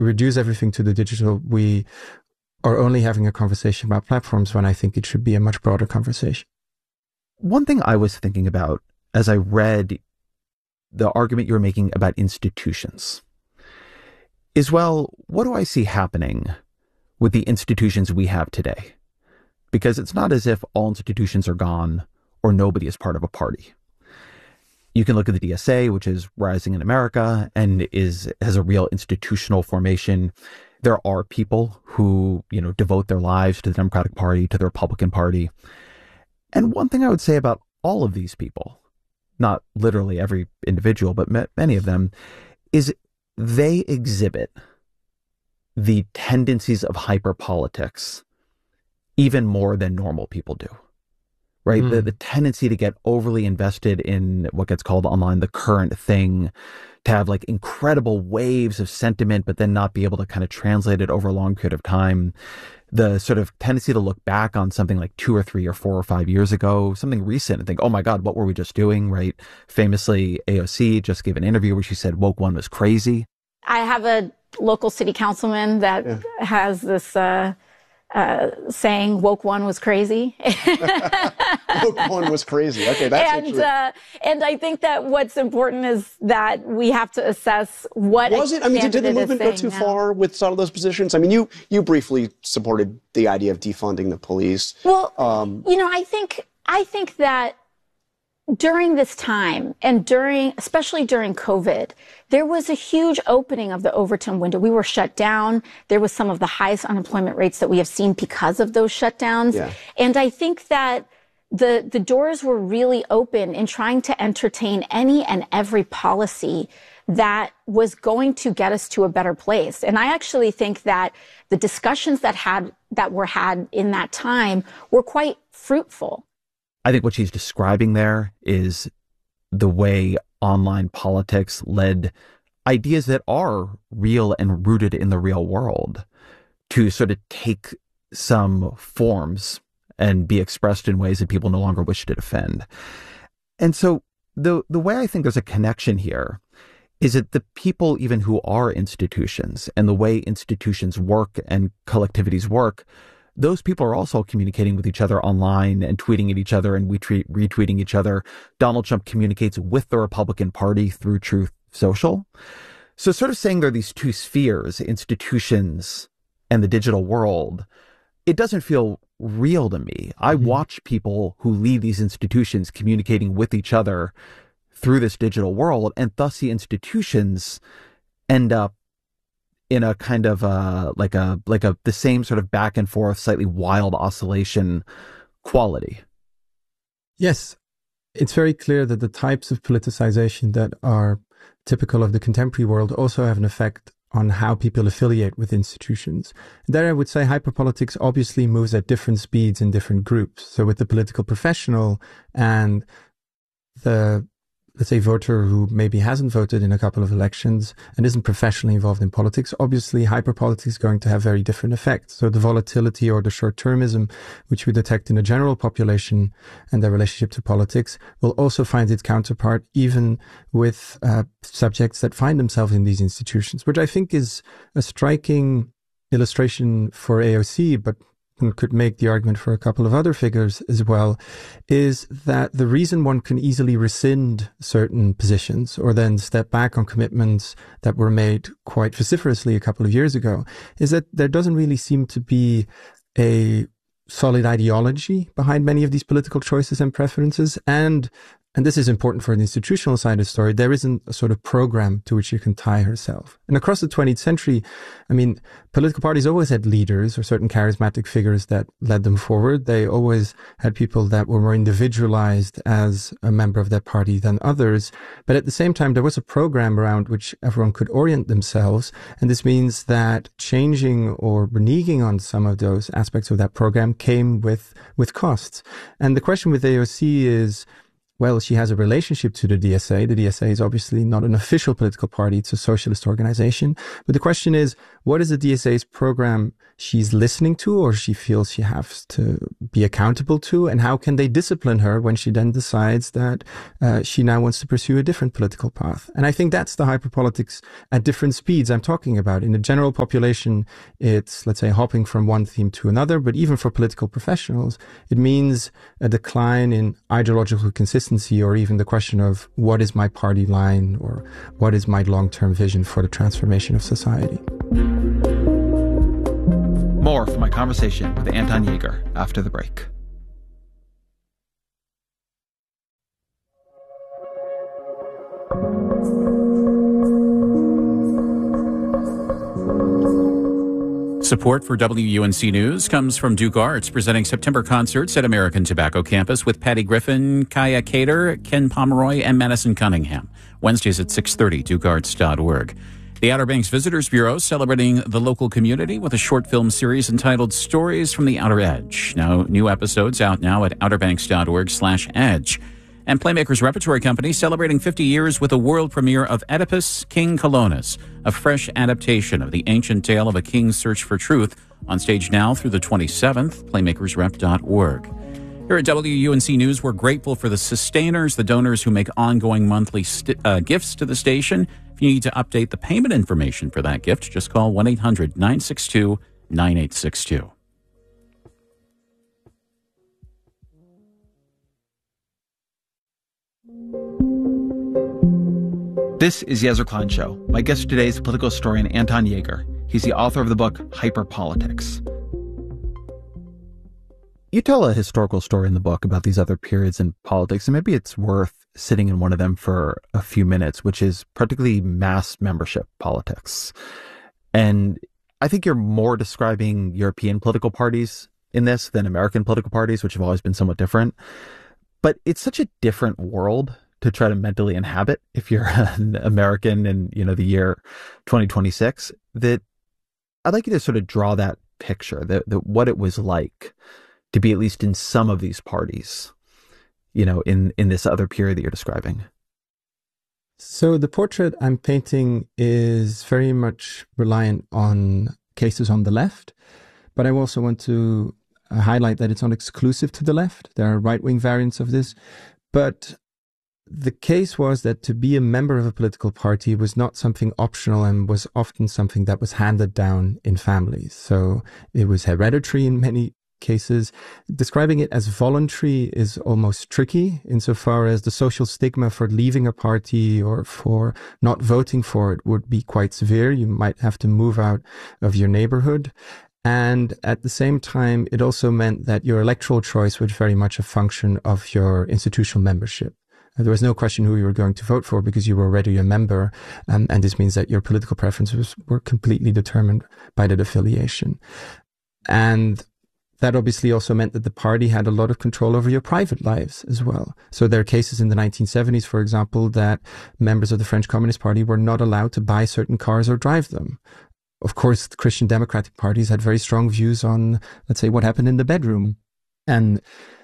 reduce everything to the digital, we are only having a conversation about platforms when I think it should be a much broader conversation. One thing I was thinking about as I read the argument you were making about institutions is, well, what do I see happening with the institutions we have today? Because it's not as if all institutions are gone or nobody is part of a party. You can look at the DSA, which is rising in America and has a real institutional formation. There are people who, devote their lives to the Democratic Party, to the Republican Party. And one thing I would say about all of these people, not literally every individual, but many of them, is they exhibit the tendencies of hyperpolitics even more than normal people do. Right? The tendency to get overly invested in what gets called online the current thing, to have like incredible waves of sentiment, but then not be able to kind of translate it over a long period of time. The sort of tendency to look back on something like 2 or 3 or 4 or 5 years ago, something recent, and think, oh my God, what were we just doing? Right? Famously, AOC just gave an interview where she said woke one was crazy. I have a local city councilman that has this saying woke one was crazy. Woke one was crazy. Okay, that's and I think that what's important is that we have to assess what was it. I mean, did the movement go too far with some of those positions? I mean, you briefly supported the idea of defunding the police. Well, I think that during this time and especially during COVID, there was a huge opening of the Overton window. We were shut down. There was some of the highest unemployment rates that we have seen because of those shutdowns. Yeah. And I think that the doors were really open in trying to entertain any and every policy that was going to get us to a better place. And I actually think that the discussions that were had in that time were quite fruitful. I think what she's describing there is the way online politics led ideas that are real and rooted in the real world to sort of take some forms and be expressed in ways that people no longer wish to defend. And so the way I think there's a connection here is that the people even who are institutions and the way institutions work and collectivities work, those people are also communicating with each other online and tweeting at each other and retweeting each other. Donald Trump communicates with the Republican Party through Truth Social. So sort of saying there are these two spheres, institutions and the digital world, it doesn't feel real to me. I watch people who lead these institutions communicating with each other through this digital world, and thus the institutions end up in a kind of the same sort of back and forth, slightly wild oscillation quality. Yes, it's very clear that the types of politicization that are typical of the contemporary world also have an effect on how people affiliate with institutions. There I would say hyperpolitics obviously moves at different speeds in different groups. So with the political professional and the, let's say, voter who maybe hasn't voted in a couple of elections and isn't professionally involved in politics, obviously hyperpolitics is going to have very different effects. So the volatility or the short-termism, which we detect in the general population and their relationship to politics, will also find its counterpart even with subjects that find themselves in these institutions, which I think is a striking illustration for AOC, but could make the argument for a couple of other figures as well, is that the reason one can easily rescind certain positions or then step back on commitments that were made quite vociferously a couple of years ago is that there doesn't really seem to be a solid ideology behind many of these political choices and preferences. And this is important for the institutional side of the story, there isn't a sort of program to which you can tie herself. And across the 20th century, I mean, political parties always had leaders or certain charismatic figures that led them forward. They always had people that were more individualized as a member of their party than others. But at the same time, there was a program around which everyone could orient themselves. And this means that changing or reneging on some of those aspects of that program came with costs. And the question with AOC is, well, she has a relationship to the DSA. The DSA is obviously not an official political party. It's a socialist organization. But the question is, what is the DSA's program she's listening to or she feels she has to be accountable to? And how can they discipline her when she then decides that she now wants to pursue a different political path? And I think that's the hyperpolitics at different speeds I'm talking about. In the general population, it's, let's say, hopping from one theme to another. But even for political professionals, it means a decline in ideological consistency, or even the question of what is my party line or what is my long-term vision for the transformation of society. More from my conversation with Anton Jaeger after the break. Support for WUNC News comes from Duke Arts, presenting September concerts at American Tobacco Campus with Patty Griffin, Kaya Cater, Ken Pomeroy, and Madison Cunningham. Wednesdays at 6:30, dukearts.org. The Outer Banks Visitors Bureau celebrating the local community with a short film series entitled Stories from the Outer Edge. Now, new episodes out now at outerbanks.org/edge. And Playmakers Repertory Company celebrating 50 years with a world premiere of Oedipus, King Colonus, a fresh adaptation of the ancient tale of a king's search for truth, on stage now through the 27th, playmakersrep.org. Here at WUNC News, we're grateful for the sustainers, the donors who make ongoing monthly gifts to the station. If you need to update the payment information for that gift, just call 1-800-962-9862. This is Yezer Klein Show. My guest today is political historian Anton Jaeger. He's the author of the book Hyperpolitics. You tell a historical story in the book about these other periods in politics, and maybe it's worth sitting in one of them for a few minutes, which is particularly mass membership politics. And I think you're more describing European political parties in this than American political parties, which have always been somewhat different. But it's such a different world to try to mentally inhabit if you're an American in, the year 2026, that I'd like you to sort of draw that picture, that what it was like to be at least in some of these parties, in this other period that you're describing. So the portrait I'm painting is very much reliant on cases on the left, but I also want to highlight that it's not exclusive to the left. There are right-wing variants of this, but the case was that to be a member of a political party was not something optional and was often something that was handed down in families. So it was hereditary in many cases. Describing it as voluntary is almost tricky insofar as the social stigma for leaving a party or for not voting for it would be quite severe. You might have to move out of your neighborhood. And at the same time, it also meant that your electoral choice was very much a function of your institutional membership. There was no question who you were going to vote for because you were already a member. And this means that your political preferences were completely determined by that affiliation. And that obviously also meant that the party had a lot of control over your private lives as well. So there are cases in the 1970s, for example, that members of the French Communist Party were not allowed to buy certain cars or drive them. Of course, the Christian democratic parties had very strong views on, let's say, what happened in the bedroom. And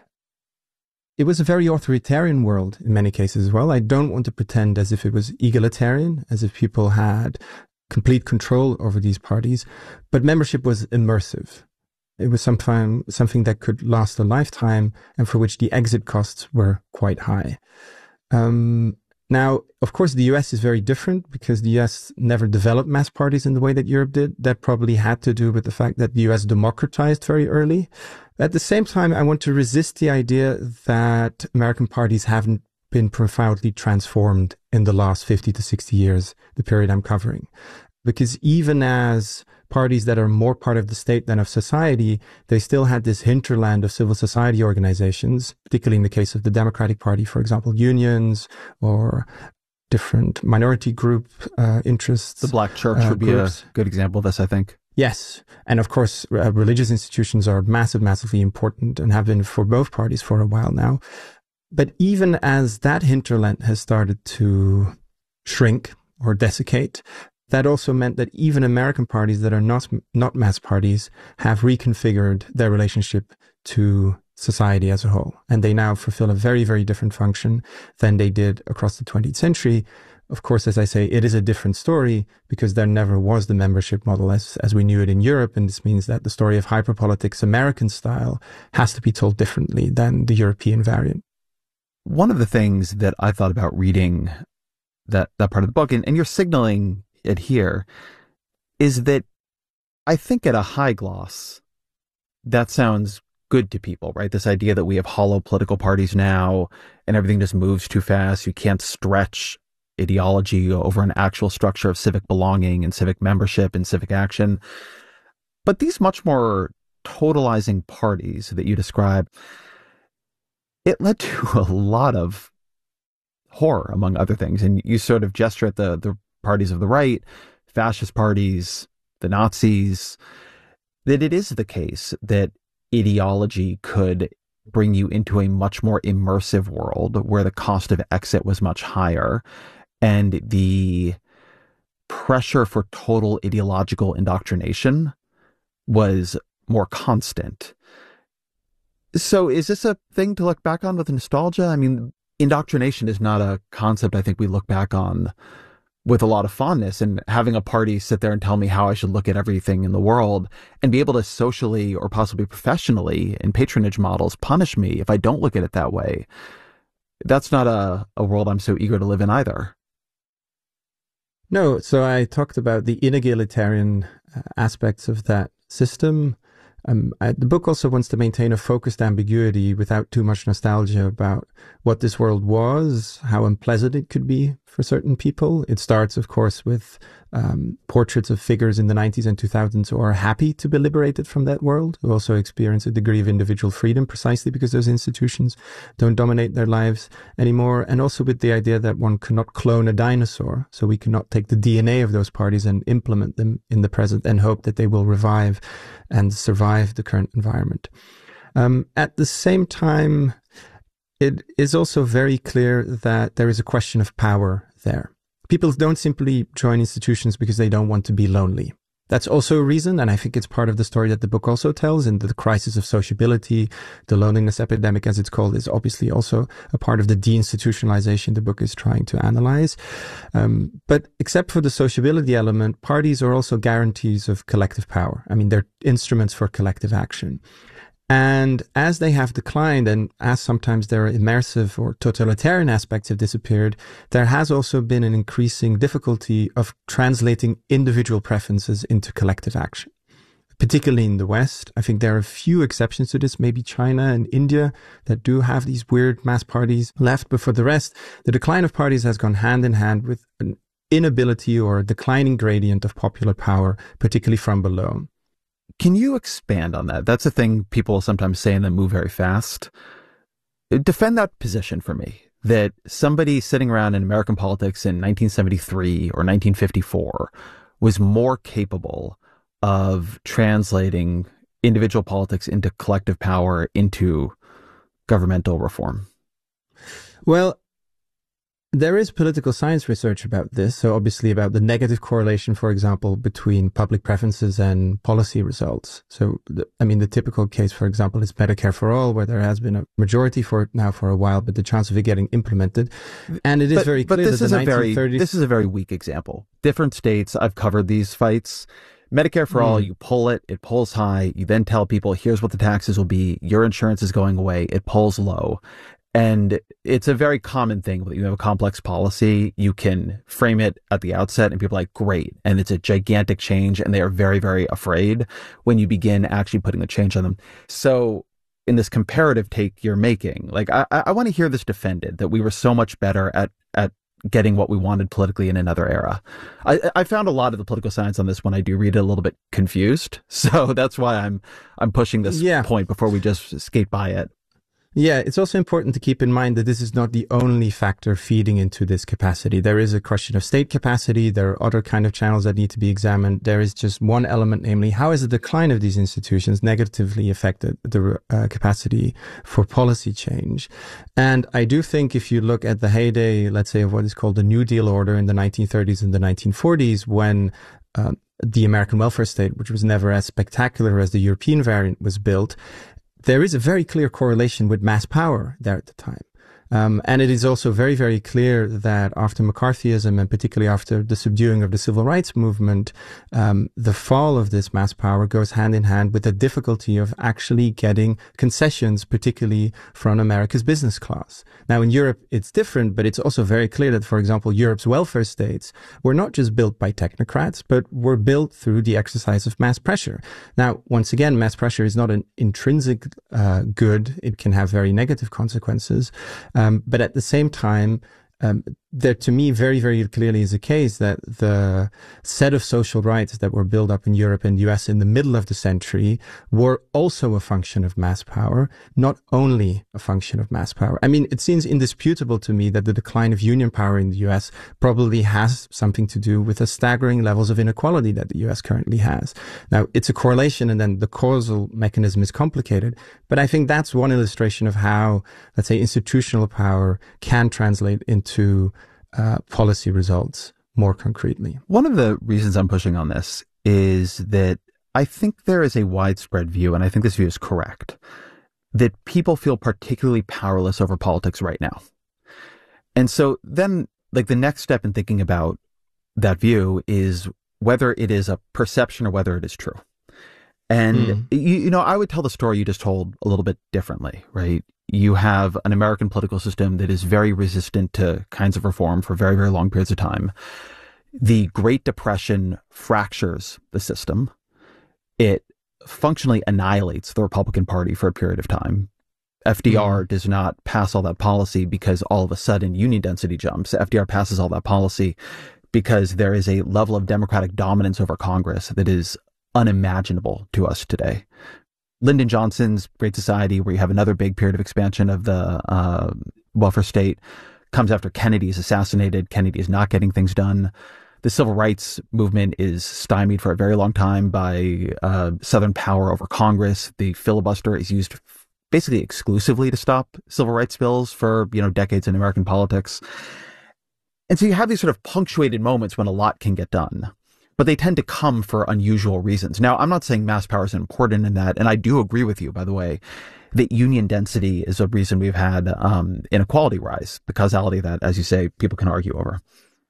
it was a very authoritarian world in many cases as well. I don't want to pretend as if it was egalitarian, as if people had complete control over these parties, but membership was immersive. It was something that could last a lifetime and for which the exit costs were quite high. Now, of course, the US is very different because the US never developed mass parties in the way that Europe did. That probably had to do with the fact that the US democratized very early. At the same time, I want to resist the idea that American parties haven't been profoundly transformed in the last 50 to 60 years, the period I'm covering. Because even as parties that are more part of the state than of society, they still had this hinterland of civil society organizations, particularly in the case of the Democratic Party, for example, unions or different minority group interests. The Black Church would be a good example of this, I think. Yes. And of course, religious institutions are massively important and have been for both parties for a while now. But even as that hinterland has started to shrink or desiccate, that also meant that even American parties that are not mass parties have reconfigured their relationship to society as a whole. And they now fulfill a very, very different function than they did across the 20th century. Of course, as I say, it is a different story because there never was the membership model as we knew it in Europe. And this means that the story of hyperpolitics American style has to be told differently than the European variant. One of the things that I thought about reading that part of the book, and you're signaling it here, is that I think at a high gloss, that sounds good to people, right? This idea that we have hollow political parties now and everything just moves too fast. You can't stretch ideology over an actual structure of civic belonging and civic membership and civic action. But these much more totalizing parties that you describe, it led to a lot of horror, among other things. And you sort of gesture at the parties of the right, fascist parties, the Nazis, that it is the case that ideology could bring you into a much more immersive world where the cost of exit was much higher and the pressure for total ideological indoctrination was more constant. So is this a thing to look back on with nostalgia? I mean, indoctrination is not a concept I think we look back on with a lot of fondness, and having a party sit there and tell me how I should look at everything in the world and be able to socially or possibly professionally in patronage models punish me if I don't look at it that way. That's not a world I'm so eager to live in either. No, so I talked about the inegalitarian aspects of that system. The book also wants to maintain a focused ambiguity without too much nostalgia about what this world was, how unpleasant it could be for certain people. It starts, of course, with portraits of figures in the 90s and 2000s who are happy to be liberated from that world, who also experience a degree of individual freedom precisely because those institutions don't dominate their lives anymore. And also with the idea that one cannot clone a dinosaur, so we cannot take the DNA of those parties and implement them in the present and hope that they will revive and survive the current environment. At the same time, it is also very clear that there is a question of power there. People don't simply join institutions because they don't want to be lonely. That's also a reason, and I think it's part of the story that the book also tells, and the crisis of sociability, the loneliness epidemic, as it's called, is obviously also a part of the deinstitutionalization the book is trying to analyze. But except for the sociability element, parties are also guarantees of collective power. I mean, they're instruments for collective action. And as they have declined, and as sometimes their immersive or totalitarian aspects have disappeared, there has also been an increasing difficulty of translating individual preferences into collective action. Particularly in the West, I think there are a few exceptions to this, maybe China and India, that do have these weird mass parties left. But for the rest, the decline of parties has gone hand in hand with an inability or a declining gradient of popular power, particularly from below. Can you expand on that? That's a thing people sometimes say and then move very fast. Defend that position for me, that somebody sitting around in American politics in 1973 or 1954 was more capable of translating individual politics into collective power, into governmental reform. Well, there is political science research about this. So obviously about the negative correlation, for example, between public preferences and policy results. So, the typical case, for example, is Medicare for All, where there has been a majority for it now for a while, but the chance of it getting implemented. And it is very clear that the 1930s... This is a very weak example. Different states, I've covered these fights. Medicare for All, you pull it polls high. You then tell people, here's what the taxes will be. Your insurance is going away. It polls low. And it's a very common thing. When you have a complex policy, you can frame it at the outset and people are like, great. And it's a gigantic change. And they are very, very afraid when you begin actually putting the change on them. So in this comparative take you're making, like, I want to hear this defended, that we were so much better at getting what we wanted politically in another era. I found a lot of the political science on this when I do read it a little bit confused. So that's why I'm pushing this point before we just skate by it. Yeah, it's also important to keep in mind that this is not the only factor feeding into this capacity. There is a question of state capacity. There are other kind of channels that need to be examined. There is just one element, namely, how has the decline of these institutions negatively affected the capacity for policy change? And I do think if you look at the heyday, let's say, of what is called the New Deal order in the 1930s and the 1940s, when the American welfare state, which was never as spectacular as the European variant, was built, there is a very clear correlation with mass power there at the time. And it is also very, very clear that after McCarthyism, and particularly after the subduing of the civil rights movement, the fall of this mass power goes hand in hand with the difficulty of actually getting concessions, particularly from America's business class. Now, in Europe, it's different, but it's also very clear that, for example, Europe's welfare states were not just built by technocrats, but were built through the exercise of mass pressure. Now, once again, mass pressure is not an intrinsic good. It can have very negative consequences. But at the same time, there to me very, very clearly is a case that the set of social rights that were built up in Europe and the US in the middle of the century were also a function of mass power, not only a function of mass power. I mean, it seems indisputable to me that the decline of union power in the US probably has something to do with the staggering levels of inequality that the US currently has. Now, it's a correlation, and then the causal mechanism is complicated, but I think that's one illustration of how, let's say, institutional power can translate into policy results more concretely. One of the reasons I'm pushing on this is that I think there is a widespread view, and I think this view is correct, that people feel particularly powerless over politics right now. And so then, like, the next step in thinking about that view is whether it is a perception or whether it is true. And, you know, I would tell the story you just told a little bit differently, right? You have an American political system that is very resistant to kinds of reform for very, very long periods of time. The Great Depression fractures the system. It functionally annihilates the Republican Party for a period of time. FDR does not pass all that policy because all of a sudden union density jumps. FDR passes all that policy because there is a level of Democratic dominance over Congress that is unimaginable to us today. Lyndon Johnson's Great Society, where you have another big period of expansion of the welfare state, comes after Kennedy is assassinated. Kennedy is not getting things done. The civil rights movement is stymied for a very long time by Southern power over Congress. The filibuster is used basically exclusively to stop civil rights bills for, you know, decades in American politics. And so you have these sort of punctuated moments when a lot can get done, but they tend to come for unusual reasons. Now, I'm not saying mass power is important in that, and I do agree with you, by the way, that union density is a reason we've had inequality rise, the causality that, as you say, people can argue over.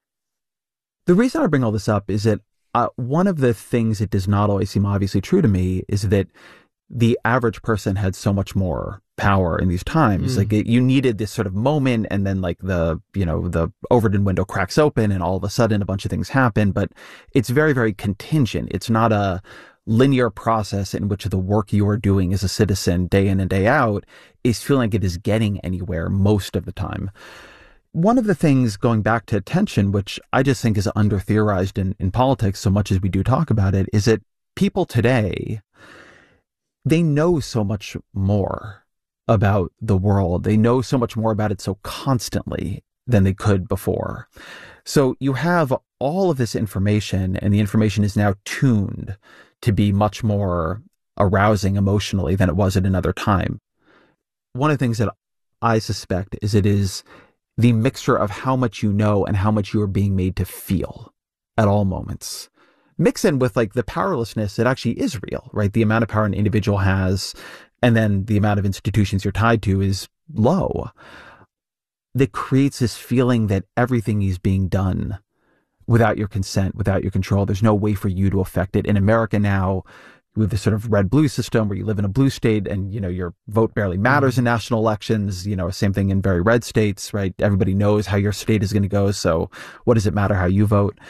The reason I bring all this up is that one of the things that does not always seem obviously true to me is that the average person had so much more power in these times. Like you needed this sort of moment, and then like the Overton window cracks open and all of a sudden a bunch of things happen, but it's very, very contingent. It's not a linear process in which the work you are doing as a citizen day in and day out is feeling like it is getting anywhere most of the time. One of the things, going back to attention, which I just think is under theorized in politics so much as we do talk about it, is that people today, they know so much more about the world. They know so much more about it so constantly than they could before. So you have all of this information, and the information is now tuned to be much more arousing emotionally than it was at another time. One of the things that I suspect is it is the mixture of how much you know and how much you are being made to feel at all moments. Mix in with like the powerlessness that actually is real, right? The amount of power an individual has, and then the amount of institutions you're tied to is low. That creates this feeling that everything is being done without your consent, without your control. There's no way for you to affect it. In America now, we have this sort of red-blue system where you live in a blue state and, you know, your vote barely matters in national elections. You know, same thing in very red states, right? Everybody knows how your state is going to go. So what does it matter how you vote?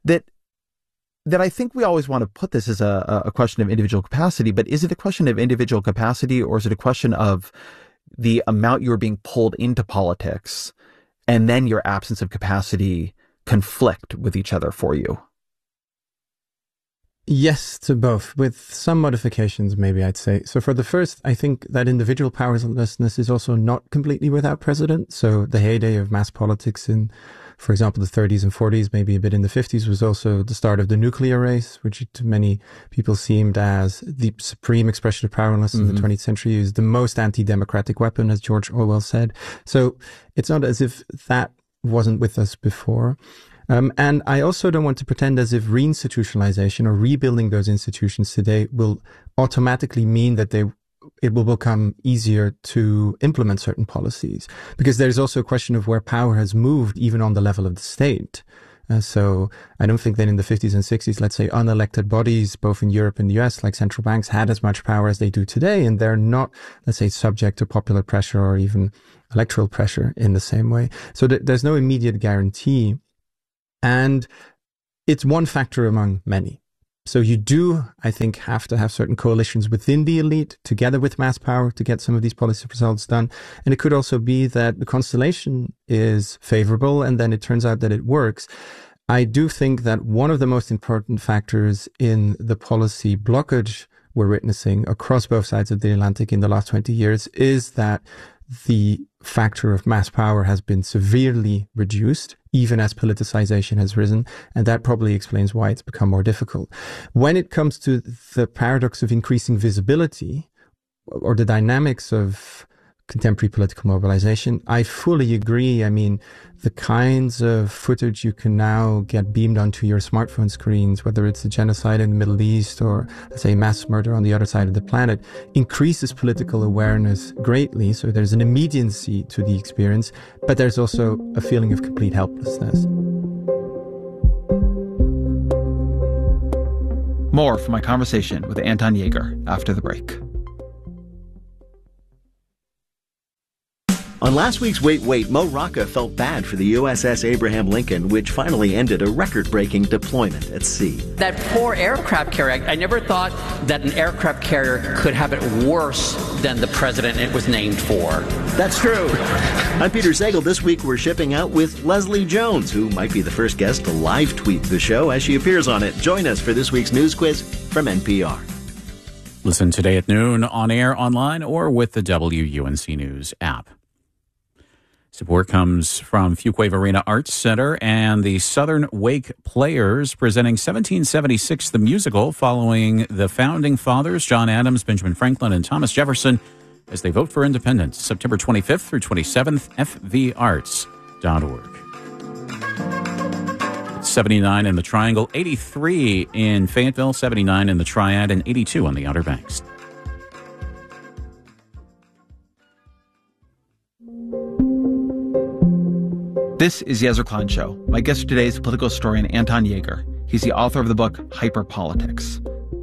That I think we always want to put this as a question of individual capacity, but is it a question of individual capacity, or is it a question of the amount you're being pulled into politics and then your absence of capacity conflict with each other for you? Yes to both, with some modifications, maybe I'd say. So for the first, I think that individual powerlessness is also not completely without precedent. So the heyday of mass politics in, for example, the 30s and 40s, maybe a bit in the 50s, was also the start of the nuclear race, which to many people seemed as the supreme expression of powerlessness in the 20th century, is the most anti-democratic weapon, as George Orwell said. So it's not as if that wasn't with us before. And I also don't want to pretend as if reinstitutionalization or rebuilding those institutions today will automatically mean that they it will become easier to implement certain policies, because there's also a question of where power has moved even on the level of the state. So I don't think that in the 50s and 60s, let's say, unelected bodies, both in Europe and the US, like central banks, had as much power as they do today. And they're not, let's say, subject to popular pressure or even electoral pressure in the same way. So there's no immediate guarantee. And it's one factor among many. So you do, I think, have to have certain coalitions within the elite together with mass power to get some of these policy results done. And it could also be that the constellation is favorable and then it turns out that it works. I do think that one of the most important factors in the policy blockage we're witnessing across both sides of the Atlantic in the last 20 years is that the factor of mass power has been severely reduced, even as politicization has risen, and that probably explains why it's become more difficult. When it comes to the paradox of increasing visibility or the dynamics of contemporary political mobilization, I fully agree. I mean, the kinds of footage you can now get beamed onto your smartphone screens, whether it's a genocide in the Middle East or, let's say, mass murder on the other side of the planet, increases political awareness greatly. So there's an immediacy to the experience, but there's also a feeling of complete helplessness. More from my conversation with Anton Jaeger after the break. On last week's Wait, Mo Rocca felt bad for the USS Abraham Lincoln, which finally ended a record-breaking deployment at sea. That poor aircraft carrier, I never thought that an aircraft carrier could have it worse than the president it was named for. That's true. I'm Peter Sagal. This week we're shipping out with Leslie Jones, who might be the first guest to live tweet the show as she appears on it. Join us for this week's news quiz from NPR. Listen today at noon on air, online, or with the WUNC News app. Support comes from Fuquay Arena Arts Center and the Southern Wake Players, presenting 1776 the musical, following the founding fathers John Adams, Benjamin Franklin, and Thomas Jefferson as they vote for independence, September 25th through 27th, fvarts.org. It's 79 in the Triangle, 83 in Fayetteville, 79 in the Triad, and 82 on the Outer Banks. This is Yezer Klein Show. My guest today is political historian Anton Jaeger. He's the author of the book Hyperpolitics.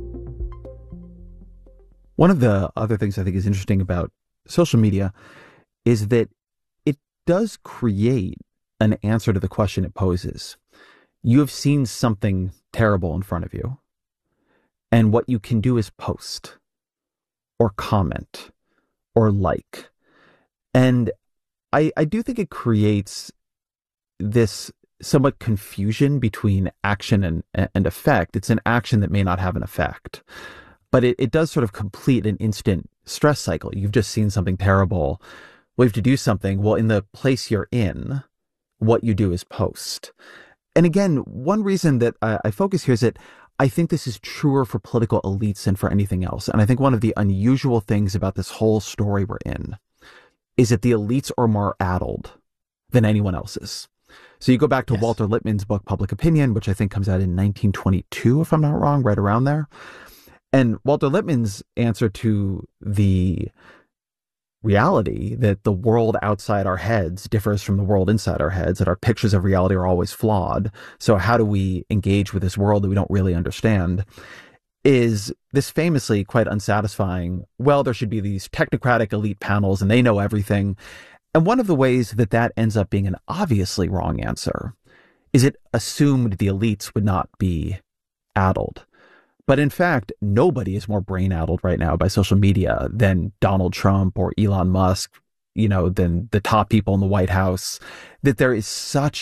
One of the other things I think is interesting about social media is that it does create an answer to the question it poses. You have seen something terrible in front of you, and what you can do is post or comment or like. And I do think it creates this somewhat confusion between action and effect. It's an action that may not have an effect, but it does sort of complete an instant stress cycle. You've just seen something terrible. Well, you have to do something. Well, in the place you're in, what you do is post. And again, one reason that I focus here is that I think this is truer for political elites than for anything else. And I think one of the unusual things about this whole story we're in is that the elites are more addled than anyone else's. So you go back to Yes. Walter Lippmann's book, Public Opinion, which I think comes out in 1922, if I'm not wrong, right around there. And Walter Lippmann's answer to the reality that the world outside our heads differs from the world inside our heads, that our pictures of reality are always flawed. So how do we engage with this world that we don't really understand? Is this famously quite unsatisfying, well, there should be these technocratic elite panels and they know everything. And one of the ways that that ends up being an obviously wrong answer is it assumed the elites would not be addled. But in fact, nobody is more brain addled right now by social media than Donald Trump or Elon Musk, than the top people in the White House, that there is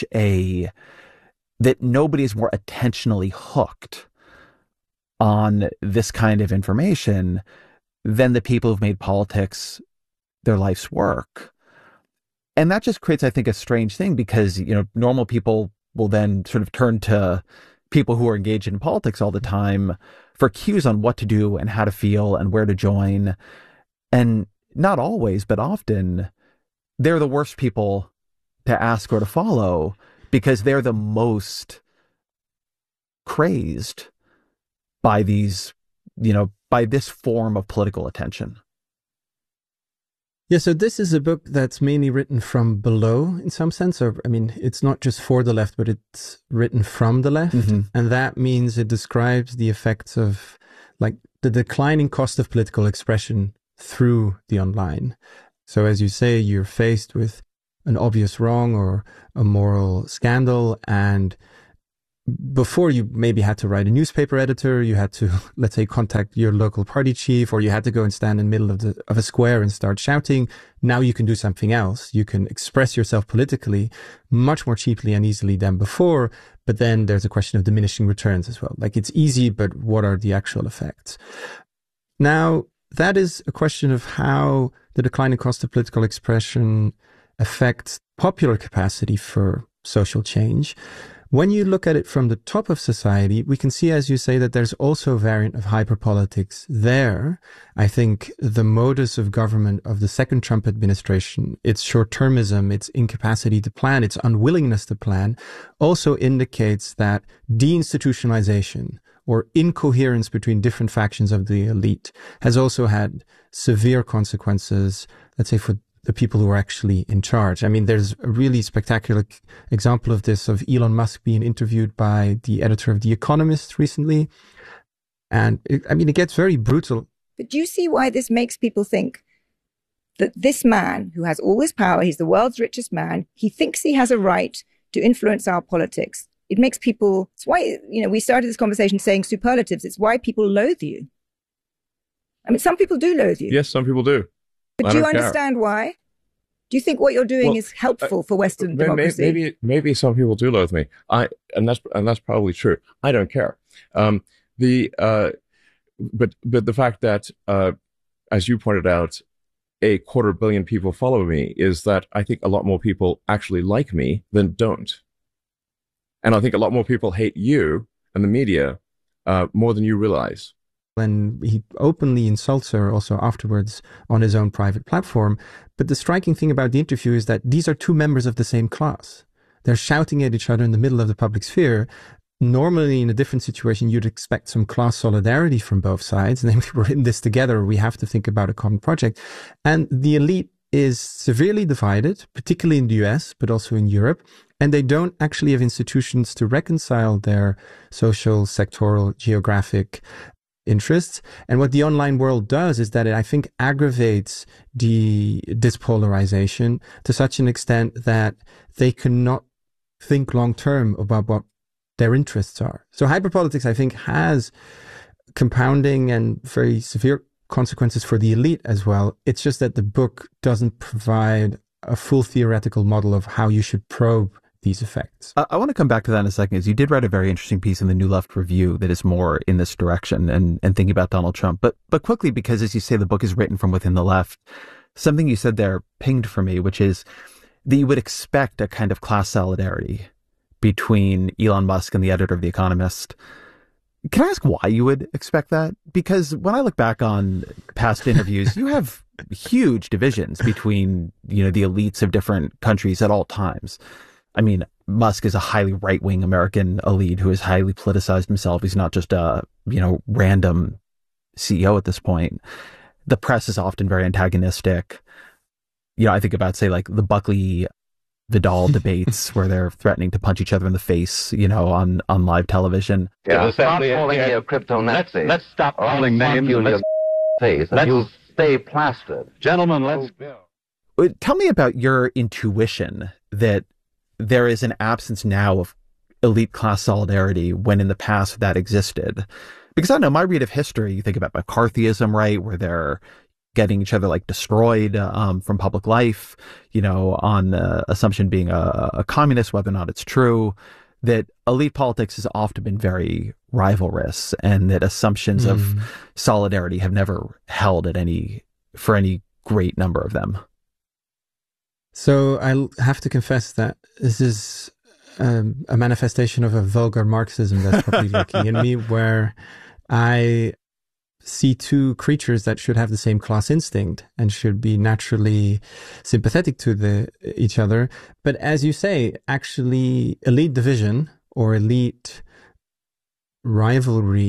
that nobody is more attentionally hooked on this kind of information than the people who've made politics their life's work. And that just creates, I think, a strange thing because, normal people will then sort of turn to people who are engaged in politics all the time for cues on what to do and how to feel and where to join. And not always, but often, they're the worst people to ask or to follow because they're the most crazed by these, by this form of political attention. Yeah, so this is a book that's mainly written from below in some sense. Or, I mean, it's not just for the left, but it's written from the left. Mm-hmm. And that means it describes the effects of like the declining cost of political expression through the online. So as you say, you're faced with an obvious wrong or a moral scandal, and before you maybe had to write a newspaper editor, you had to, let's say, contact your local party chief, or you had to go and stand in the middle of a square and start shouting. Now you can do something else. You can express yourself politically much more cheaply and easily than before. But then there's a question of diminishing returns as well. Like, it's easy, but what are the actual effects? Now, that is a question of how the declining cost of political expression affects popular capacity for social change. When you look at it from the top of society, we can see, as you say, that there's also a variant of hyperpolitics there. I think the modus of government of the second Trump administration, its short-termism, its incapacity to plan, its unwillingness to plan, also indicates that deinstitutionalization or incoherence between different factions of the elite has also had severe consequences, let's say, for the people who are actually in charge. I mean, there's a really spectacular example of this, of Elon Musk being interviewed by the editor of The Economist recently. And it gets very brutal. But do you see why this makes people think that this man who has all this power, he's the world's richest man, he thinks he has a right to influence our politics? It makes people, it's why, we started this conversation saying superlatives. It's why people loathe you. I mean, some people do loathe you. Yes, some people do. But do you understand why? Do you think what you're doing is helpful for Western democracy? Maybe some people do loathe me. And that's probably true. I don't care. But the fact that, as you pointed out, 250 million people follow me is that I think a lot more people actually like me than don't. And I think a lot more people hate you and the media more than you realize. And he openly insults her also afterwards on his own private platform. But the striking thing about the interview is that these are two members of the same class. They're shouting at each other in the middle of the public sphere. Normally, in a different situation, you'd expect some class solidarity from both sides. And then we're in this together. We have to think about a common project. And the elite is severely divided, particularly in the US, but also in Europe. And they don't actually have institutions to reconcile their social, sectoral, geographic interests. And what the online world does is that it, I think, aggravates this polarization to such an extent that they cannot think long term about what their interests are. So hyperpolitics, I think, has compounding and very severe consequences for the elite as well. It's just that the book doesn't provide a full theoretical model of how you should probe these effects. I want to come back to that in a second, as you did write a very interesting piece in the New Left Review that is more in this direction and thinking about Donald Trump. But quickly, because as you say, the book is written from within the left, something you said there pinged for me, which is that you would expect a kind of class solidarity between Elon Musk and the editor of The Economist. Can I ask why you would expect that? Because when I look back on past interviews, you have huge divisions between, the elites of different countries at all times. I mean, Musk is a highly right-wing American elite who has highly politicized himself. He's not just a, random CEO at this point. The press is often very antagonistic. I think about, say, like the Buckley-Vidal debates where they're threatening to punch each other in the face, on live television. Yeah, stop calling me a crypto-Nazi. Let's stop calling names. Let's stay plastered. Gentlemen, let's go. Tell me about your intuition that there is an absence now of elite class solidarity when in the past that existed. Because I don't know, my read of history, you think about McCarthyism, right, where they're getting each other destroyed from public life, on assumption being a communist, whether or not it's true, that elite politics has often been very rivalrous and that assumptions of solidarity have never held for any great number of them. So I have to confess that this is a manifestation of a vulgar Marxism that's probably lurking in me, where I see two creatures that should have the same class instinct and should be naturally sympathetic to each other. But as you say, actually, elite division or elite rivalry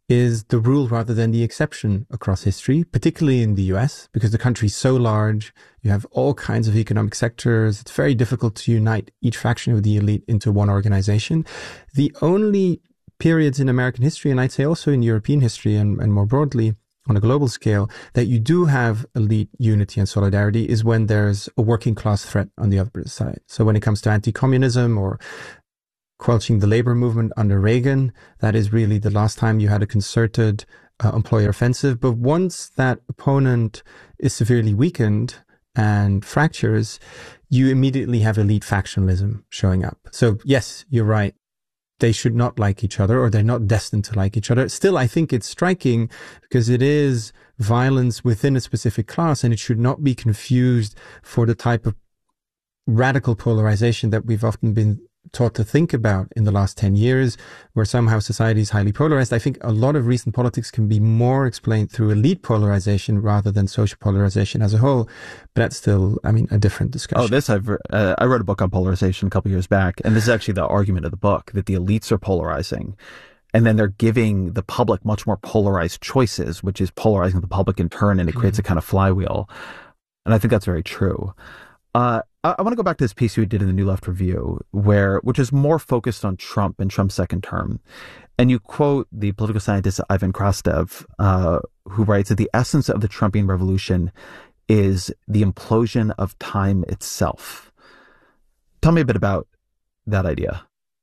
is the rule rather than the exception across history, particularly in the US, because the country is so large. You have all kinds of economic sectors. It's very difficult to unite each faction of the elite into one organization. The only periods in American history, and I'd say also in European history and more broadly on a global scale, that you do have elite unity and solidarity is when there's a working class threat on the other side. So when it comes to anti-communism or quelching the labor movement under Reagan, that is really the last time you had a concerted employer offensive. But once that opponent is severely weakened and fractures, you immediately have elite factionalism showing up. So yes, you're right. They should not like each other, or they're not destined to like each other. Still, I think it's striking because it is violence within a specific class, and it should not be confused for the type of radical polarization that we've often been taught to think about in the last 10 years, where somehow society is highly polarized. I think a lot of recent politics can be more explained through elite polarization rather than social polarization as a whole. But that's still, I mean, a different discussion. I wrote a book on polarization a couple years back, and this is actually the argument of the book, that the elites are polarizing. And then they're giving the public much more polarized choices, which is polarizing the public in turn, and it creates a kind of flywheel. And I think that's very true. I want to go back to this piece you did in the New Left Review, which is more focused on Trump and Trump's second term. And you quote the political scientist Ivan Krastev, who writes that the essence of the Trumpian revolution is the implosion of time itself. Tell me a bit about that idea.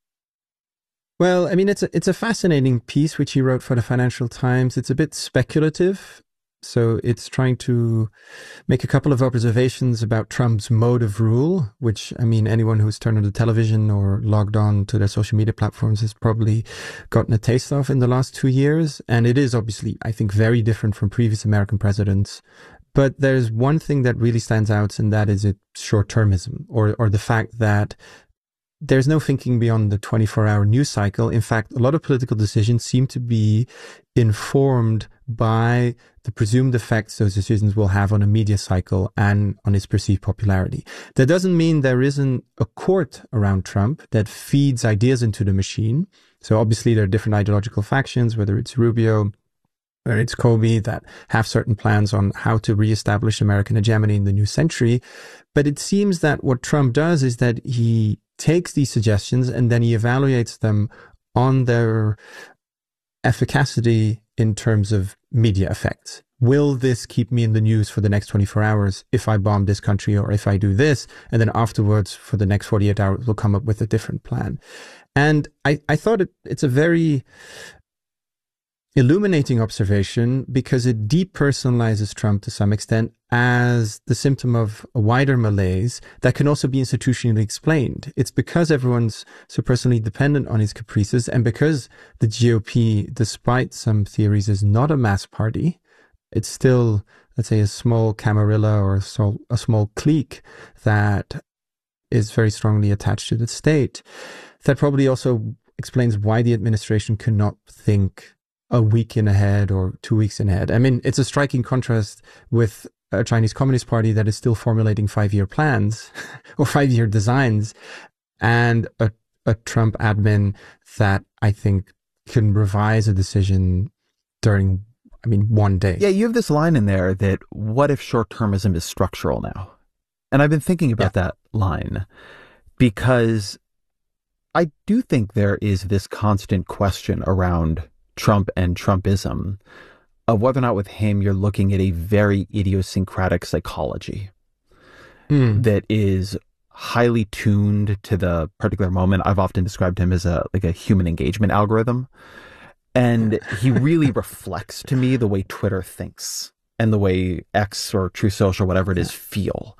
Well, I mean, it's a fascinating piece which he wrote for the Financial Times. It's a bit speculative. So it's trying to make a couple of observations about Trump's mode of rule, which, I mean, anyone who's turned on the television or logged on to their social media platforms has probably gotten a taste of in the last 2 years. And it is obviously, I think, very different from previous American presidents. But there's one thing that really stands out, and that is its short-termism, or the fact that there's no thinking beyond the 24-hour news cycle. In fact, a lot of political decisions seem to be informed by the presumed effects those decisions will have on a media cycle and on its perceived popularity. That doesn't mean there isn't a court around Trump that feeds ideas into the machine. So obviously there are different ideological factions, whether it's Rubio or it's Comey, that have certain plans on how to reestablish American hegemony in the new century. But it seems that what Trump does is that he takes these suggestions and then he evaluates them on their efficacy in terms of media effects. Will this keep me in the news for the next 24 hours if I bomb this country or if I do this? And then afterwards, for the next 48 hours, we'll come up with a different plan. And I thought it's a very illuminating observation because it depersonalizes Trump to some extent as the symptom of a wider malaise that can also be institutionally explained. It's because everyone's so personally dependent on his caprices, and because the GOP, despite some theories, is not a mass party. It's still, let's say, a small camarilla or a small clique that is very strongly attached to the state. That probably also explains why the administration cannot think a week in ahead or 2 weeks in ahead. I mean, it's a striking contrast with a Chinese Communist Party that is still formulating 5-year plans or 5-year designs, and a Trump admin that I think can revise a decision during, one day. Yeah, you have this line in there that what if short-termism is structural now? And I've been thinking about that line because I do think there is this constant question around Trump and Trumpism of whether or not with him you're looking at a very idiosyncratic psychology that is highly tuned to the particular moment. I've often described him as a human engagement algorithm. And he really reflects to me the way Twitter thinks and the way X or True Social, whatever it is, feel.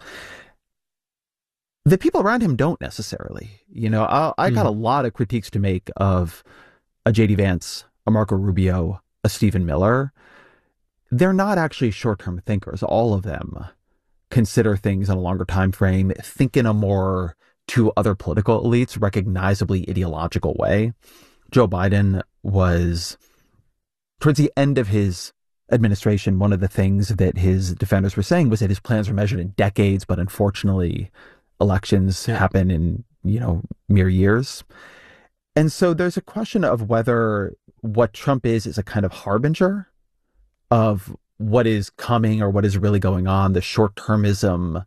The people around him don't necessarily. I got a lot of critiques to make of a J.D. Vance, a Marco Rubio, a Stephen Miller. They're not actually short-term thinkers. All of them consider things in a longer time frame, think in a more, to other political elites, recognizably ideological way. Joe Biden was, towards the end of his administration, one of the things that his defenders were saying was that his plans were measured in decades, but unfortunately elections happen in, mere years. And so there's a question of whether what Trump is a kind of harbinger of what is coming or what is really going on, the short-termism,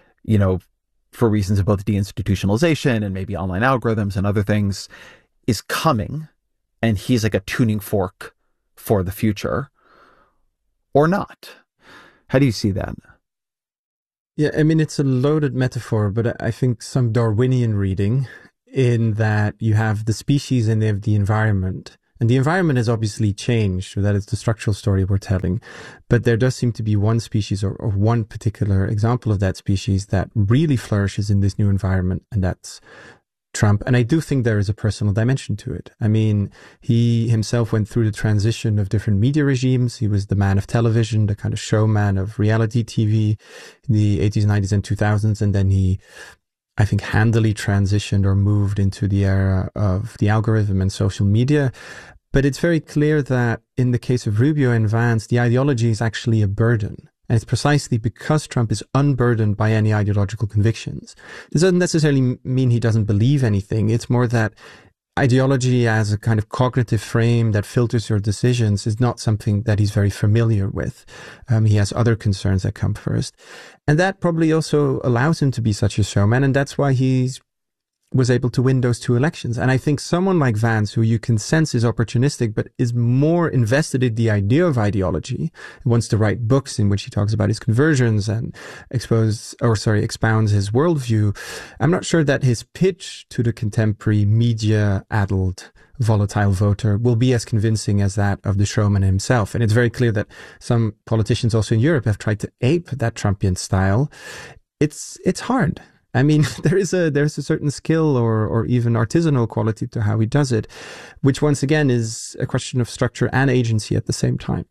for reasons of both deinstitutionalization and maybe online algorithms and other things, is coming, and he's like a tuning fork for the future, or not. How do you see that? Yeah, I mean, it's a loaded metaphor, but I think some Darwinian reading in that you have the species and they have the environment. And the environment has obviously changed, so that is the structural story we're telling. But there does seem to be one species or one particular example of that species that really flourishes in this new environment, and that's Trump. And I do think there is a personal dimension to it. I mean, he himself went through the transition of different media regimes. He was the man of television, the kind of showman of reality TV in the 80s, 90s, and 2000s. And then he, I think, handily transitioned or moved into the era of the algorithm and social media. But it's very clear that in the case of Rubio and Vance, the ideology is actually a burden. And it's precisely because Trump is unburdened by any ideological convictions. This doesn't necessarily mean he doesn't believe anything. It's more that ideology as a kind of cognitive frame that filters your decisions is not something that he's very familiar with. He has other concerns that come first. And that probably also allows him to be such a showman. And that's why he's was able to win those two elections. And I think someone like Vance, who you can sense is opportunistic, but is more invested in the idea of ideology, wants to write books in which he talks about his conversions and expounds his worldview. I'm not sure that his pitch to the contemporary media-addled volatile voter will be as convincing as that of the showman himself. And it's very clear that some politicians also in Europe have tried to ape that Trumpian style. It's hard. I mean, there's a certain skill or even artisanal quality to how he does it, which once again is a question of structure and agency at the same time.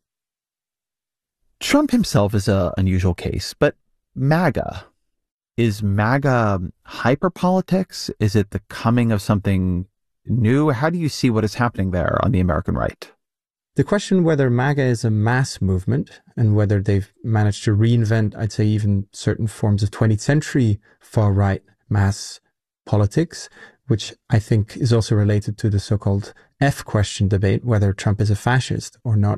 Trump himself is an unusual case, but MAGA, is MAGA hyperpolitics? Is it the coming of something new? How do you see what is happening there on the American right? The question whether MAGA is a mass movement and whether they've managed to reinvent, I'd say, even certain forms of 20th century far-right mass politics, which I think is also related to the so-called F question debate, whether Trump is a fascist or not.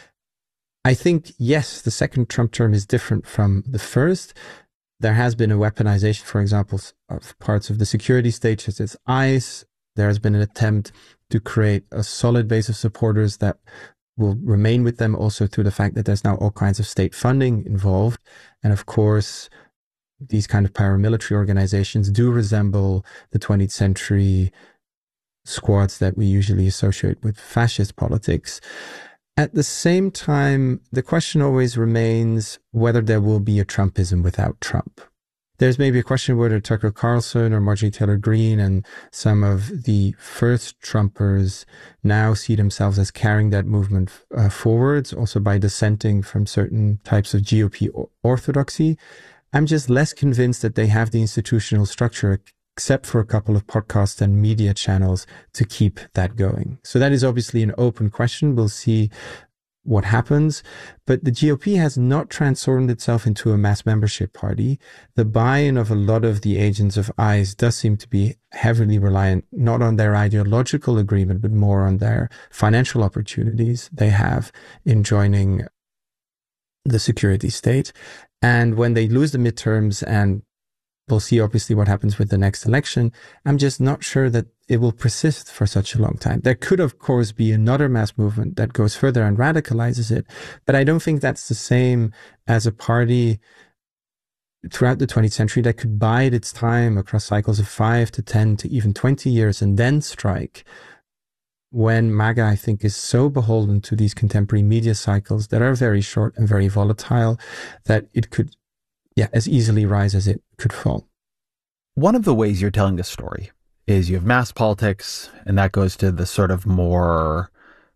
I think, yes, the second Trump term is different from the first. There has been a weaponization, for example, of parts of the security state, such as ICE. There has been an attempt to create a solid base of supporters that will remain with them also through the fact that there's now all kinds of state funding involved. And of course, these kind of paramilitary organizations do resemble the 20th century squads that we usually associate with fascist politics. At the same time, the question always remains whether there will be a Trumpism without Trump. There's maybe a question whether Tucker Carlson or Marjorie Taylor Greene and some of the first Trumpers now see themselves as carrying that movement forwards, also by dissenting from certain types of GOP orthodoxy. I'm just less convinced that they have the institutional structure, except for a couple of podcasts and media channels, to keep that going. So that is obviously an open question. We'll see what happens, but the GOP has not transformed itself into a mass membership party. The buy-in of a lot of the agents of ICE does seem to be heavily reliant not on their ideological agreement, but more on their financial opportunities they have in joining the security state. And when they lose the midterms, and we'll see obviously what happens with the next election, I'm just not sure that it will persist for such a long time. There could, of course, be another mass movement that goes further and radicalizes it, but I don't think that's the same as a party throughout the 20th century that could bide its time across cycles of 5 to 10 to even 20 years and then strike, when MAGA, I think, is so beholden to these contemporary media cycles that are very short and very volatile that it could, as easily rise as it could fall. One of the ways you're telling this story is you have mass politics, and that goes to the sort of more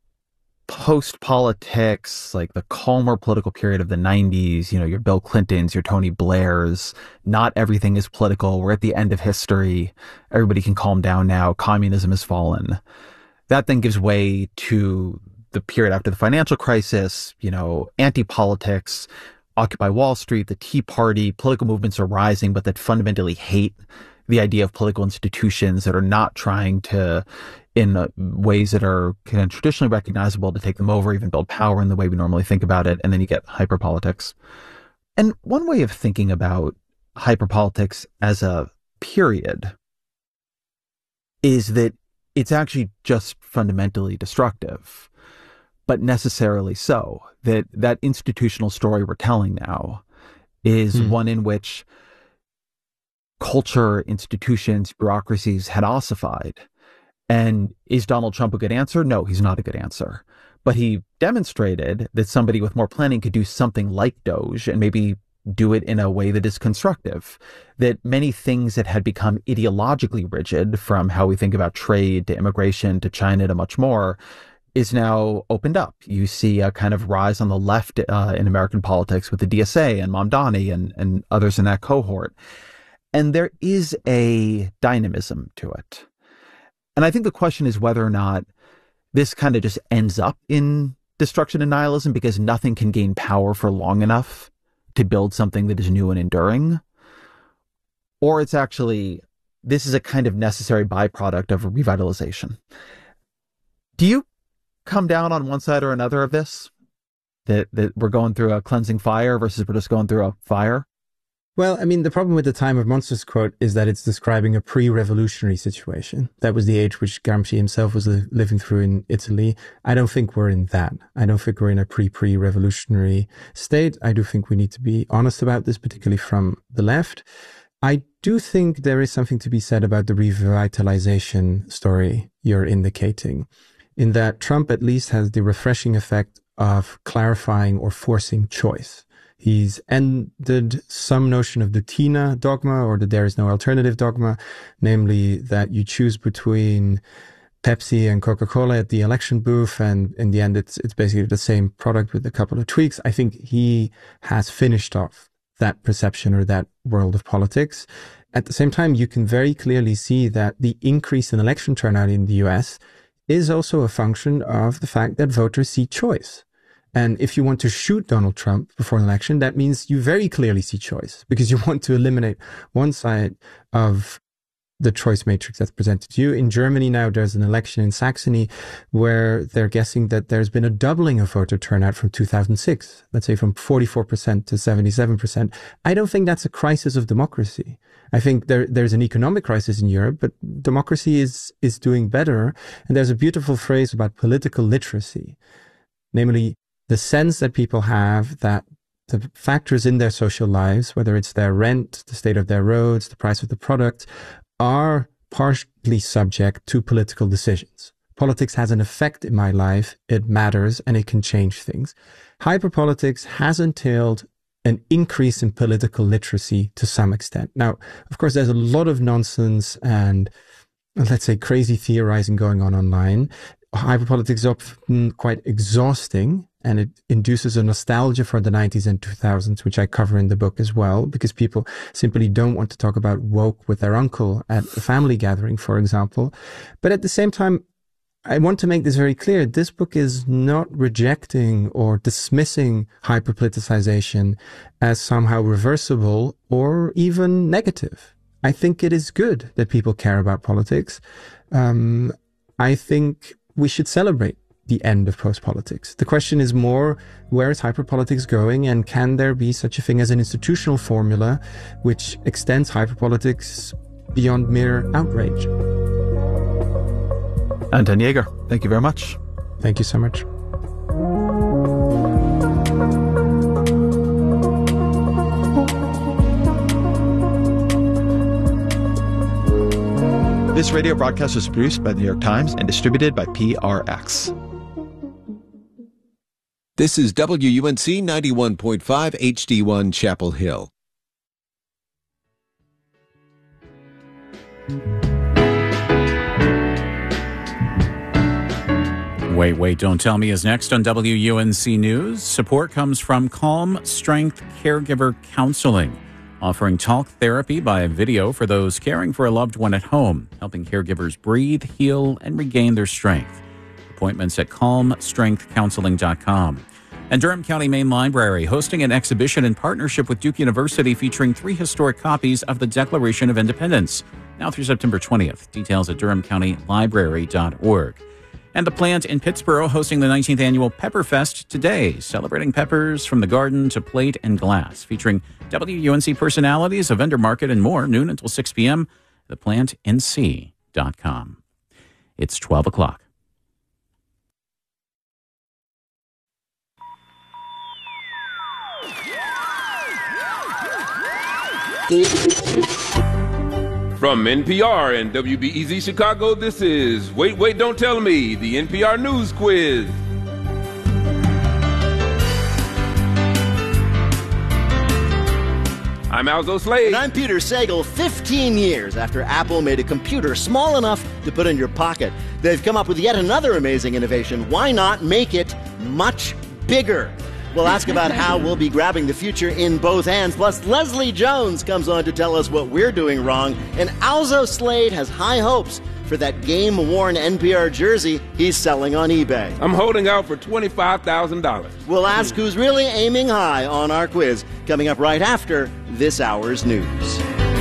post-politics, like the calmer political period of the 90s, your Bill Clintons, your Tony Blairs. Not everything is political. We're at the end of history. Everybody can calm down now. Communism has fallen. That then gives way to the period after the financial crisis, anti-politics, Occupy Wall Street, the Tea Party. Political movements are rising, but that fundamentally hate the idea of political institutions, that are not trying to in ways that are kind of traditionally recognizable to take them over, even build power in the way we normally think about it. And then you get hyperpolitics. And one way of thinking about hyperpolitics as a period is that it's actually just fundamentally destructive, but necessarily so. That institutional story we're telling now is one in which culture, institutions, bureaucracies had ossified. And is Donald Trump a good answer? No, he's not a good answer. But he demonstrated that somebody with more planning could do something like Doge and maybe do it in a way that is constructive, that many things that had become ideologically rigid, from how we think about trade to immigration to China to much more, is now opened up. You see a kind of rise on the left in American politics with the DSA and Mamdani and others in that cohort. And there is a dynamism to it. And I think the question is whether or not this kind of just ends up in destruction and nihilism because nothing can gain power for long enough to build something that is new and enduring. Or it's actually, this is a kind of necessary byproduct of a revitalization. Do you come down on one side or another of this? That we're going through a cleansing fire versus we're just going through a fire? Well, I mean, the problem with the Time of Monsters quote is that it's describing a pre-revolutionary situation. That was the age which Gramsci himself was living through in Italy. I don't think we're in that. I don't think we're in a pre-revolutionary state. I do think we need to be honest about this, particularly from the left. I do think there is something to be said about the revitalization story you're indicating, in that Trump at least has the refreshing effect of clarifying or forcing choice. He's ended some notion of the TINA dogma, or the there is no alternative dogma, namely that you choose between Pepsi and Coca-Cola at the election booth, and in the end it's basically the same product with a couple of tweaks. I think he has finished off that perception or that world of politics. At the same time, you can very clearly see that the increase in election turnout in the US is also a function of the fact that voters see choice. And if you want to shoot Donald Trump before an election, that means you very clearly see choice, because you want to eliminate one side of the choice matrix that's presented to you. In Germany now, there's an election in Saxony where they're guessing that there's been a doubling of voter turnout from 2006, let's say from 44% to 77%. I don't think that's a crisis of democracy. I think there's an economic crisis in Europe, but democracy is doing better. And there's a beautiful phrase about political literacy, namely the sense that people have that the factors in their social lives, whether it's their rent, the state of their roads, the price of the product, are partially subject to political decisions. Politics has an effect in my life, it matters, and it can change things. Hyperpolitics has entailed an increase in political literacy to some extent. Now, of course, there's a lot of nonsense and, let's say, crazy theorizing going on online. Hyperpolitics is often quite exhausting, and it induces a nostalgia for the 90s and 2000s, which I cover in the book as well, because people simply don't want to talk about woke with their uncle at a family gathering, for example. But at the same time, I want to make this very clear. This book is not rejecting or dismissing hyperpoliticization as somehow reversible or even negative. I think it is good that people care about politics. I think we should celebrate the end of post-politics. The question is more, where is hyperpolitics going, and can there be such a thing as an institutional formula which extends hyperpolitics beyond mere outrage? Anton Jaeger, thank you very much. Thank you so much. This radio broadcast was produced by the New York Times and distributed by PRX. This is WUNC 91.5 HD1 Chapel Hill. Wait, Don't Tell Me is next on WUNC News. Support comes from Calm Strength Caregiver Counseling, offering talk therapy by video for those caring for a loved one at home, helping caregivers breathe, heal, and regain their strength. Appointments at calmstrengthcounseling.com. And Durham County Main Library hosting an exhibition in partnership with Duke University featuring 3 historic copies of the Declaration of Independence. now through September 20th. Details at DurhamCountyLibrary.org. And the plant in Pittsburgh hosting the 19th annual Pepperfest today, celebrating peppers from the garden to plate and glass, featuring WUNC personalities, a vendor market, and more, noon until 6 p.m. ThePlantNC.com. It's 12 o'clock. From NPR and WBEZ Chicago, this is Wait, Wait, Don't Tell Me, the NPR News Quiz. I'm Alzo Slade. And I'm Peter Sagal. 15 years after Apple made a computer small enough to put in your pocket, they've come up with yet another amazing innovation. Why not make it much bigger? We'll ask about how we'll be grabbing the future in both hands. Plus, Leslie Jones comes on to tell us what we're doing wrong. And Alzo Slade has high hopes for that game-worn NPR jersey he's selling on eBay. I'm holding out for $25,000. We'll ask who's really aiming high on our quiz, coming up right after this hour's news.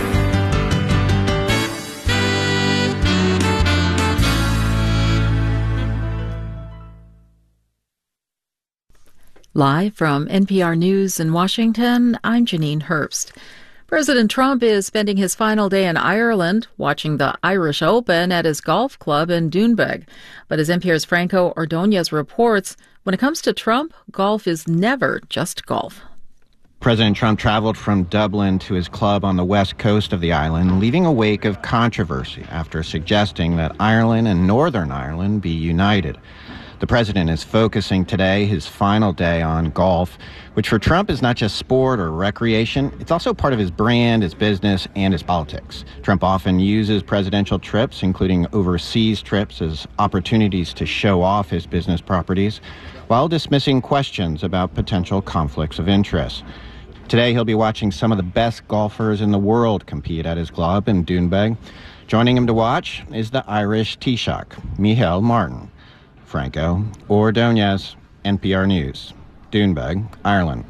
Live from NPR News in Washington, I'm Janine Herbst. President Trump is spending his final day in Ireland watching the Irish Open at his golf club in Doonbeg. But as NPR's Franco Ordonez reports, when it comes to Trump, golf is never just golf. President Trump traveled from Dublin to his club on the west coast of the island, leaving a wake of controversy after suggesting that Ireland and Northern Ireland be united. The president is focusing today, his final day, on golf, which for Trump is not just sport or recreation. It's also part of his brand, his business, and his politics. Trump often uses presidential trips, including overseas trips, as opportunities to show off his business properties, while dismissing questions about potential conflicts of interest. Today, he'll be watching some of the best golfers in the world compete at his club in Doonbeg. Joining him to watch is the Irish Taoiseach, Micheál Martin. Franco Ordonez, NPR News, Doonbeg, Ireland.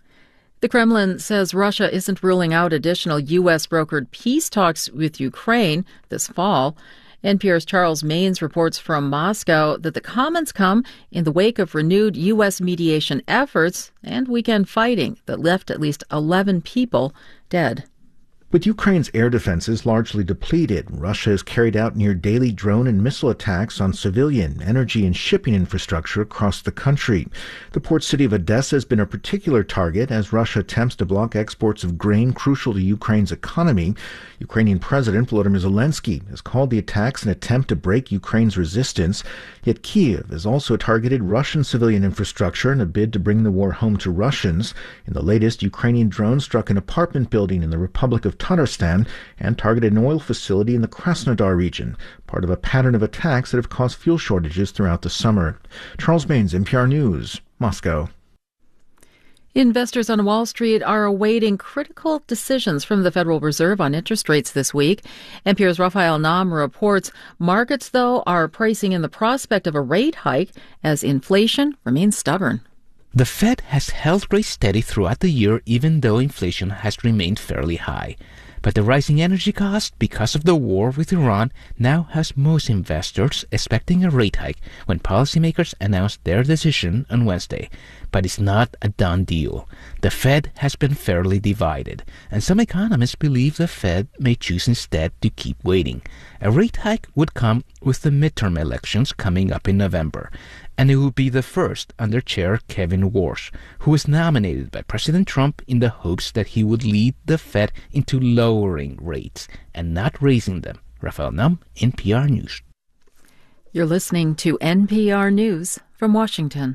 The Kremlin says Russia isn't ruling out additional U.S.-brokered peace talks with Ukraine this fall. NPR's Charles Maynes reports from Moscow that the comments come in the wake of renewed U.S. mediation efforts and weekend fighting that left at least 11 people dead. With Ukraine's air defenses largely depleted, Russia has carried out near daily drone and missile attacks on civilian, energy, and shipping infrastructure across the country. The port city of Odessa has been a particular target as Russia attempts to block exports of grain crucial to Ukraine's economy. Ukrainian President Volodymyr Zelensky has called the attacks an attempt to break Ukraine's resistance. Yet Kyiv has also targeted Russian civilian infrastructure in a bid to bring the war home to Russians. In the latest, Ukrainian drones struck an apartment building in the Republic of Tatarstan and targeted an oil facility in the Krasnodar region, part of a pattern of attacks that have caused fuel shortages throughout the summer. Charles Maynes, NPR News, Moscow. Investors on Wall Street are awaiting critical decisions from the Federal Reserve on interest rates this week. NPR's Raphael Nahm reports markets, though, are pricing in the prospect of a rate hike as inflation remains stubborn. The Fed has held rates steady throughout the year, even though inflation has remained fairly high. But the rising energy cost because of the war with Iran now has most investors expecting a rate hike when policymakers announce their decision on Wednesday. But it's not a done deal. The Fed has been fairly divided, and some economists believe the Fed may choose instead to keep waiting. A rate hike would come with the midterm elections coming up in November, and it would be the first under Chair Kevin Warsh, who was nominated by President Trump in the hopes that he would lead the Fed into lowering rates and not raising them. Raphael Nahm, NPR News. You're listening to NPR News from Washington.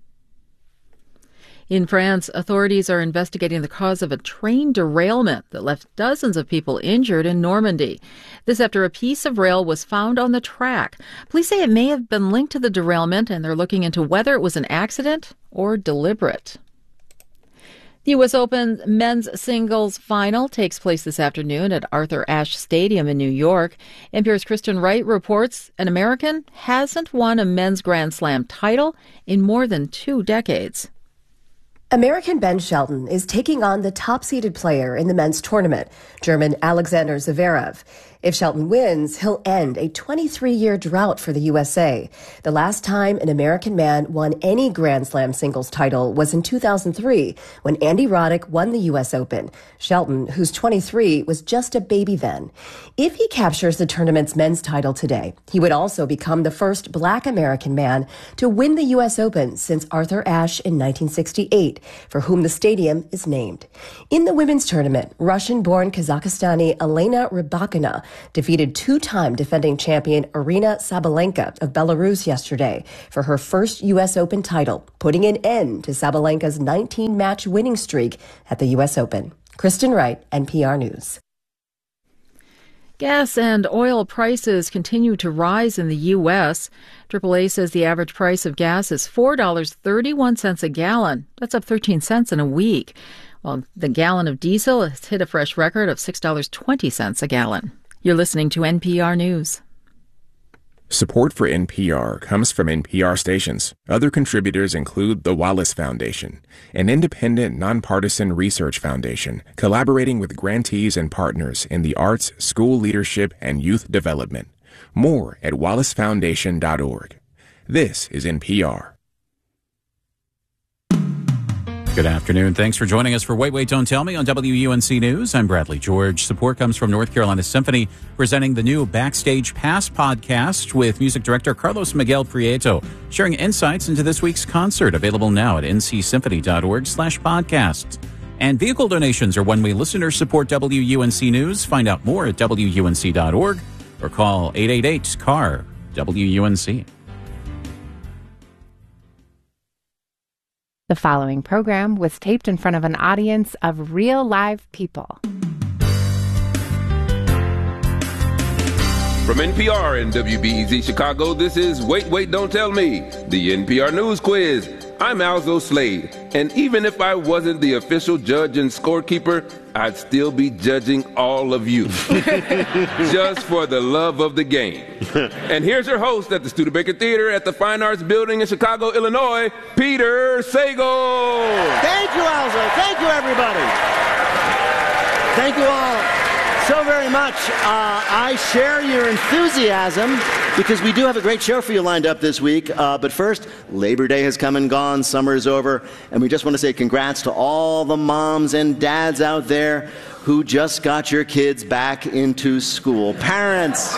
In France, authorities are investigating the cause of a train derailment that left dozens of people injured in Normandy. This after a piece of rail was found on the track. Police say it may have been linked to the derailment, and they're looking into whether it was an accident or deliberate. The U.S. Open men's singles final takes place this afternoon at Arthur Ashe Stadium in New York. NPR's Kristen Wright reports an American hasn't won a men's Grand Slam title in more than 2 decades. American Ben Shelton is taking on the top-seeded player in the men's tournament, German Alexander Zverev. If Shelton wins, he'll end a 23-year drought for the USA. The last time an American man won any Grand Slam singles title was in 2003 when Andy Roddick won the U.S. Open. Shelton, who's 23, was just a baby then. If he captures the tournament's men's title today, he would also become the first black American man to win the U.S. Open since Arthur Ashe in 1968, for whom the stadium is named. In the women's tournament, Russian-born Kazakhstani Elena Rybakina defeated two-time defending champion Aryna Sabalenka of Belarus yesterday for her first U.S. Open title, putting an end to Sabalenka's 19-match winning streak at the U.S. Open. Kristen Wright, NPR News. Gas and oil prices continue to rise in the U.S. AAA says the average price of gas is $4.31 a gallon. That's up 13 cents in a week. While the gallon of diesel has hit a fresh record of $6.20 a gallon. You're listening to NPR News. Support for NPR comes from NPR stations. Other contributors include the Wallace Foundation, an independent, nonpartisan research foundation collaborating with grantees and partners in the arts, school leadership, and youth development. More at wallacefoundation.org. This is NPR. Good afternoon. Thanks for joining us for Wait, Wait, Don't Tell Me on WUNC News. I'm Bradley George. Support comes from North Carolina Symphony, presenting the new Backstage Pass podcast with music director Carlos Miguel Prieto, sharing insights into this week's concert, available now at ncsymphony.org/podcasts. And vehicle donations are one way listeners support WUNC News. Find out more at WUNC.org or call 888-CAR-WUNC. The following program was taped in front of an audience of real live people. From NPR and WBEZ Chicago, this is Wait, Wait, Don't Tell Me, the NPR News Quiz. I'm Alzo Slade, and even if I wasn't the official judge and scorekeeper, I'd still be judging all of you, just for the love of the game. And here's your host at the Studebaker Theater at the Fine Arts Building in Chicago, Illinois, Peter Sagal. Thank you, Alzo. Thank you, everybody. Thank you all so very much. I share your enthusiasm because we do have a great show for you lined up this week. But first, Labor Day has come and gone, summer is over, and we just want to say congrats to all the moms and dads out there who just got your kids back into school. Parents,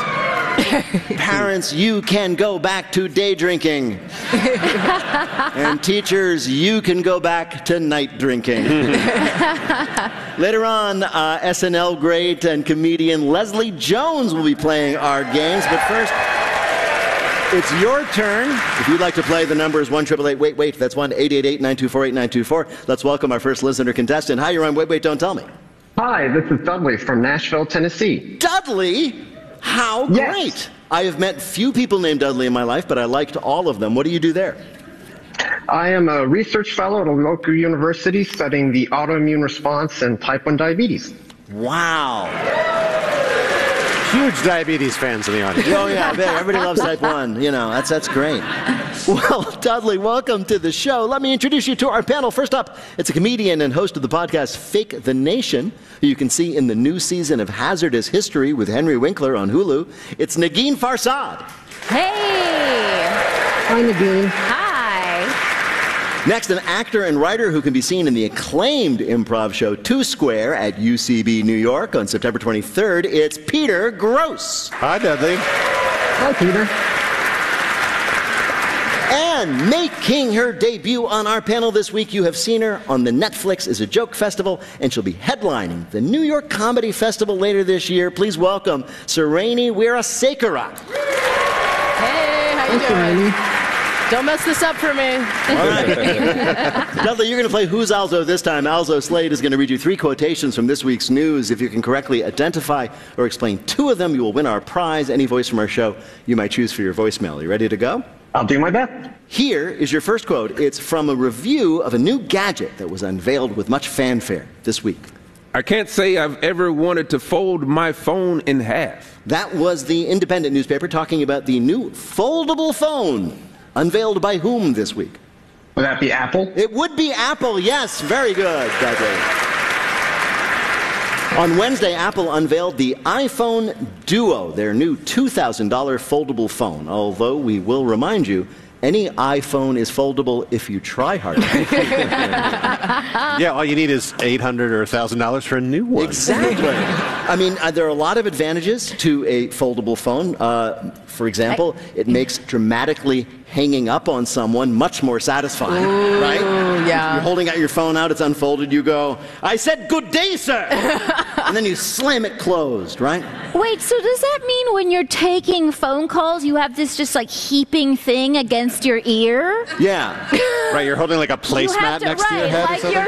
you can go back to day drinking. And teachers, you can go back to night drinking. Later on, SNL great and comedian Leslie Jones will be playing our games. But first, it's your turn. If you'd like to play, the number is 1-888-WAIT-WAIT. That's 1-888-924-8924. Let's welcome our first listener contestant. Hi, you're on Wait, Wait, Don't Tell Me. Hi, this is Dudley from Nashville, Tennessee. Dudley? How great! Yes. I have met few people named Dudley in my life, but I liked all of them. What do you do there? I am a research fellow at a local university studying the autoimmune response and type 1 diabetes. Wow. Huge diabetes fans in the audience. Oh, yeah, everybody loves type 1. You know, that's great. Well, Dudley, welcome to the show. Let me introduce you to our panel. First up, it's a comedian and host of the podcast Fake the Nation, who you can see in the new season of Hazardous History with Henry Winkler on Hulu. It's Negin Farsad. Hey! Hi, Negin. Hi. Next, an actor and writer who can be seen in the acclaimed improv show Two Square at UCB New York on September 23rd. It's Peter Grosz. Hi, Dudley. Hi, Peter. And making her debut on our panel this week, you have seen her on the Netflix Is a Joke Festival, and she'll be headlining the New York Comedy Festival later this year. Please welcome Sireni Weerasekara. Hey, how you doing? Don't mess this up for me. All right. Dudley, you're going to play Who's Alzo this time. Alzo Slade is going to read you 3 quotations from this week's news. If you can correctly identify or explain 2 of them, you will win our prize. Any voice from our show you might choose for your voicemail. You ready to go? I'll do my best. Here is your first quote. It's from a review of a new gadget that was unveiled with much fanfare this week. I can't say I've ever wanted to fold my phone in half. That was the Independent newspaper talking about the new foldable phone. Unveiled by whom this week? Would that be Apple? It would be Apple, yes. Very good, Dudley. On Wednesday, Apple unveiled the iPhone Duo, their new $2,000 foldable phone. Although we will remind you, any iPhone is foldable if you try hard enough. Yeah, all you need is $800 or $1,000 for a new one. Exactly. I mean, there are a lot of advantages to a foldable phone. For example, it makes dramatically hanging up on someone much more satisfying, right? Yeah. You're holding out your phone out, it's unfolded, you go, "I said good day, sir!" And then you slam it closed, right? Wait, so does that mean when you're taking phone calls, you have this just like heaping thing against your ear? Yeah. Right, you're holding like a placemat next to your head or something?